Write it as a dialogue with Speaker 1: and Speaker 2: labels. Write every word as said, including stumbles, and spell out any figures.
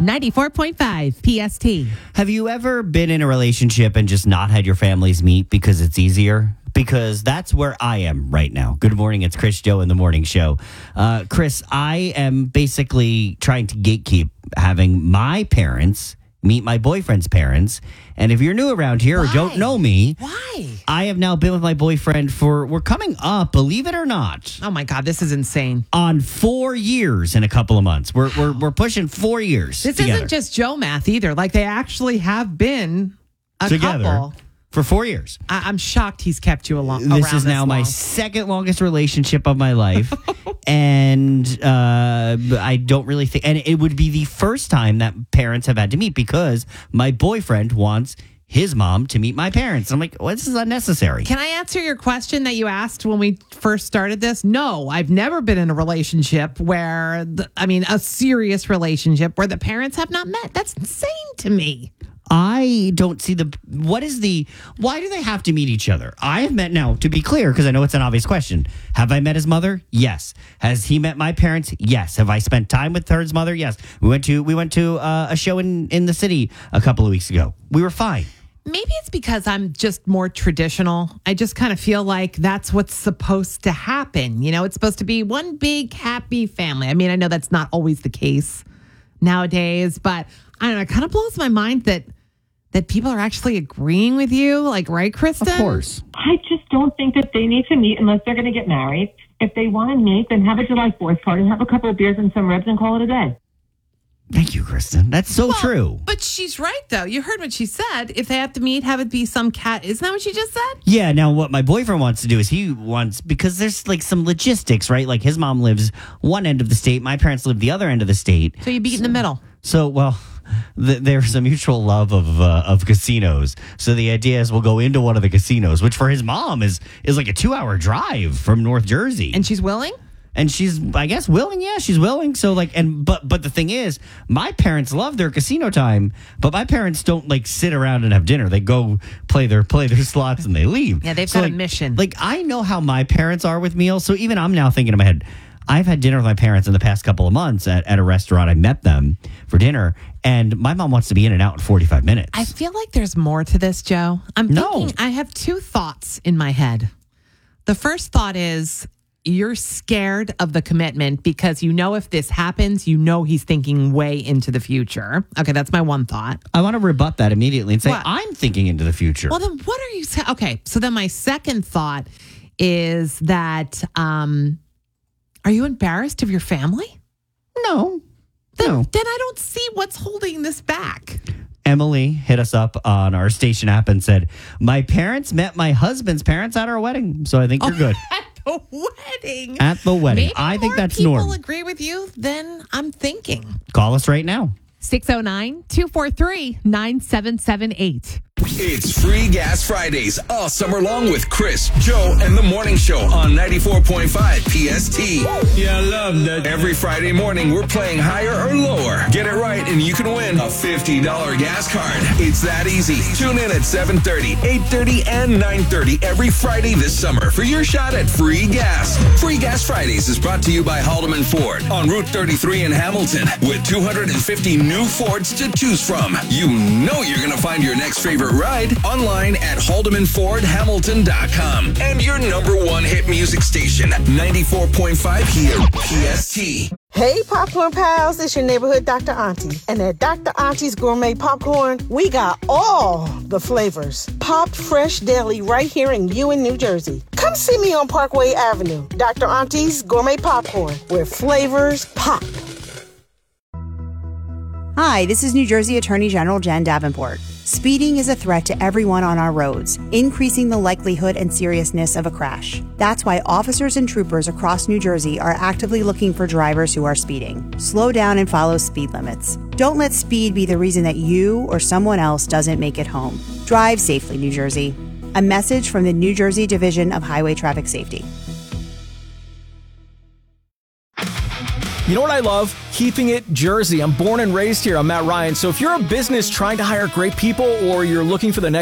Speaker 1: ninety-four point five P S T.
Speaker 2: Have you ever been in a relationship and just not had your families meet because it's easier? Because that's where I am right now. Good morning. It's Chris Joe in the morning show. Uh, Chris, I am basically trying to gatekeep having my parents meet my boyfriend's parents. And if you're new around here
Speaker 1: Why?
Speaker 2: or don't know me,
Speaker 1: Why?
Speaker 2: I have now been with my boyfriend for, we're coming up, believe it or not,
Speaker 1: Oh my God, this is insane.
Speaker 2: on four years in a couple of months. We're we're, we're pushing four years
Speaker 1: This
Speaker 2: together.
Speaker 1: isn't just Joe math either. Like they actually have been a
Speaker 2: together
Speaker 1: couple.
Speaker 2: for four years.
Speaker 1: I- I'm shocked he's kept you along.
Speaker 2: This
Speaker 1: around
Speaker 2: is now my
Speaker 1: long.
Speaker 2: second longest relationship of my life. and uh, I don't really think, and it would be the first time that parents have had to meet because my boyfriend wants his mom to meet my parents. I'm like, well, this is unnecessary.
Speaker 1: Can I answer your question that you asked when we first started this? No, I've never been in a relationship where, the, I mean, a serious relationship where the parents have not met. That's insane to me.
Speaker 2: I don't see the, what is the, why do they have to meet each other? I have met, now, to be clear, because I know it's an obvious question. Have I met his mother? Yes. Has he met my parents? Yes. Have I spent time with his mother? Yes. We went to, we went to uh, a show in, in the city a couple of weeks ago. We were fine.
Speaker 1: Maybe it's because I'm just more traditional. I just kind of feel like that's what's supposed to happen. You know, it's supposed to be one big happy family. I mean, I know that's not always the case nowadays, but I don't know. It kind of blows my mind that that people are actually agreeing with you. Like, right, Kristen?
Speaker 2: Of course.
Speaker 3: I just don't think that they need to meet unless they're going to get married. If they want to meet, then have a July fourth party, have a couple of beers and some ribs and call it a day.
Speaker 2: Thank you, Kristen. That's so
Speaker 1: Well,
Speaker 2: true.
Speaker 1: But she's right, though. You heard what she said. If they have to meet, have it be some cat. Isn't that what she just said?
Speaker 2: Yeah, now what my boyfriend wants to do is he wants, because there's like some logistics, right? Like his mom lives one end of the state, my parents live the other end of the state.
Speaker 1: So you beat in the middle.
Speaker 2: So, well, th- there's a mutual love of uh, of casinos. So the idea is we'll go into one of the casinos, which for his mom is is like a two hour drive from North Jersey.
Speaker 1: And she's willing?
Speaker 2: And she's, I guess, willing. Yeah, she's willing. So like, and but but the thing is, my parents love their casino time, but my parents don't like sit around and have dinner. They go play their play their slots and they leave.
Speaker 1: Yeah, they've
Speaker 2: So,
Speaker 1: got
Speaker 2: like,
Speaker 1: a mission.
Speaker 2: Like I know how my parents are with meals. So even I'm now thinking in my head, I've had dinner with my parents in the past couple of months at, at a restaurant. I met them for dinner, and my mom wants to be in and out in forty-five minutes.
Speaker 1: I feel like there's more to this, Joe. I'm
Speaker 2: No.
Speaker 1: thinking, I have two thoughts in my head. The first thought is you're scared of the commitment because you know if this happens, you know he's thinking way into the future. Okay, that's my one thought.
Speaker 2: I want to rebut that immediately and say,
Speaker 1: What?
Speaker 2: I'm thinking into the future.
Speaker 1: Well, then what are you saying? Okay, so then my second thought is that um, are you embarrassed of your family?
Speaker 2: no.
Speaker 1: Then,
Speaker 2: No.
Speaker 1: then I don't see what's holding this back.
Speaker 2: Emily hit us up on our station app and said, my parents met my husband's parents at our wedding. So I think you're good.
Speaker 1: At the wedding.
Speaker 2: At the wedding.
Speaker 1: Maybe
Speaker 2: I think
Speaker 1: more
Speaker 2: that's
Speaker 1: people
Speaker 2: norm.
Speaker 1: agree with you than I'm thinking.
Speaker 2: Call us right now.
Speaker 1: six oh nine, two four three, nine seven seven eight.
Speaker 4: It's Free Gas Fridays all summer long with Chris, Joe, and the Morning Show on ninety-four point five P S T.
Speaker 5: Yeah, I love that.
Speaker 4: Every Friday morning, we're playing higher or lower. Get it right, and you can win a fifty dollars gas card. It's that easy. Tune in at seven thirty, eight thirty, and nine thirty every Friday this summer for your shot at free gas. Free Gas Fridays is brought to you by Haldeman Ford on Route thirty-three in Hamilton with two hundred fifty new Fords to choose from. You know you're going to find your next favorite ride online at haldeman ford hamilton dot com. And your number one hit music station, ninety-four point five here, P S T.
Speaker 6: Hey, Popcorn Pals, it's your neighborhood Doctor Auntie. And at Doctor Auntie's Gourmet Popcorn, we got all the flavors. Popped fresh daily right here in Ewan, New Jersey. Come see me on Parkway Avenue. Doctor Auntie's Gourmet Popcorn, where flavors pop.
Speaker 7: Hi, this is New Jersey Attorney General Jen Davenport. Speeding is a threat to everyone on our roads, increasing the likelihood and seriousness of a crash. That's why officers and troopers across New Jersey are actively looking for drivers who are speeding. Slow down and follow speed limits. Don't let speed be the reason that you or someone else doesn't make it home. Drive safely, New Jersey. A message from the New Jersey Division of Highway Traffic Safety.
Speaker 5: You know what I love? Keeping it Jersey. I'm born and raised here. I'm Matt Ryan. So if you're a business trying to hire great people or you're looking for the next